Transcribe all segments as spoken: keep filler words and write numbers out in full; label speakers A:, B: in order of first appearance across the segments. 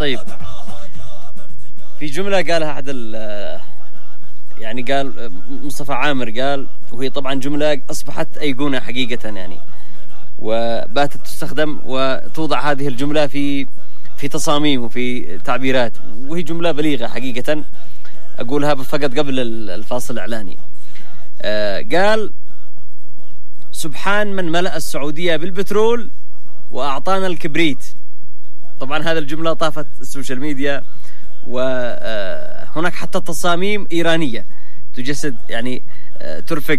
A: طيب، في جملة قالها أحد يعني قال مصطفى عامر، قال وهي طبعا جملة أصبحت أيقونة حقيقة يعني، وباتت تستخدم وتوضع هذه الجملة في في تصاميم وفي تعبيرات، وهي جملة بليغة حقيقة أقولها فقط قبل الفاصل الإعلاني. آه قال: سبحان من ملأ السعودية بالبترول وأعطانا الكبريت. طبعا هذه الجملة طافت السوشيال ميديا، وهناك حتى تصاميم إيرانية تجسد يعني ترفق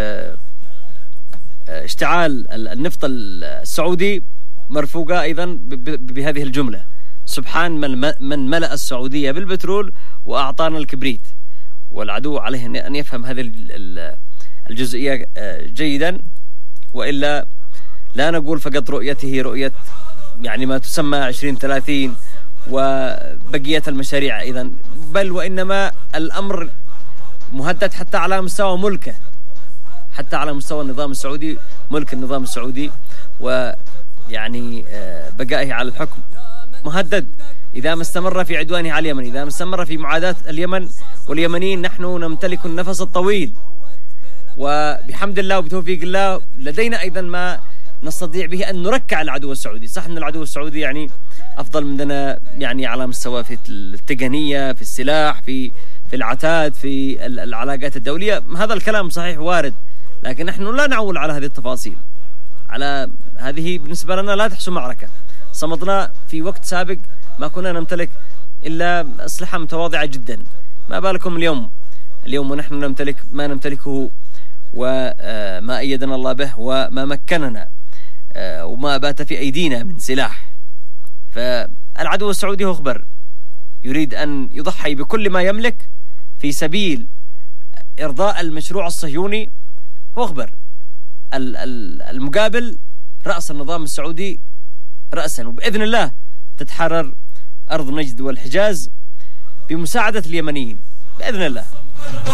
A: اشتعال النفط السعودي، مرفوقة أيضا بهذه الجملة: سبحان من ملأ السعودية بالبترول وأعطانا الكبريت. والعدو عليه أن يفهم هذه الجزئية جيدا، وإلا لا نقول فقط رؤيته رؤية يعني ما تسمى عشرين ثلاثين وبقية المشاريع أيضا، بل وإنما الأمر مهدد حتى على مستوى ملكه، حتى على مستوى النظام السعودي، ملك النظام السعودي ويعني بقائه على الحكم مهدد إذا ما استمر في عدوانه على اليمن، إذا ما استمر في معاداة اليمن واليمنيين. نحن نمتلك النفس الطويل، وبحمد الله وبتوفيق الله لدينا أيضا ما نستطيع به أن نركع العدو السعودي. صح أن العدو السعودي يعني أفضل مننا يعني على مستوى في التقنية، في السلاح، في في العتاد، في العلاقات الدولية، هذا الكلام صحيح وارد، لكن نحن لا نعول على هذه التفاصيل. على هذه بالنسبة لنا لا تحسم معركة. صمدنا في وقت سابق ما كنا نمتلك إلا أسلحة متواضعة جدا، ما بالكم اليوم اليوم ونحن نمتلك ما نمتلكه وما أيدنا الله به وما مكننا وما بات في أيدينا من سلاح. فالعدو السعودي هو أخبر، يريد أن يضحي بكل ما يملك في سبيل إرضاء المشروع الصهيوني، هو أخبر. المقابل رأس النظام السعودي رأسا، وبإذن الله تتحرر أرض نجد والحجاز بمساعدة اليمنيين بإذن الله.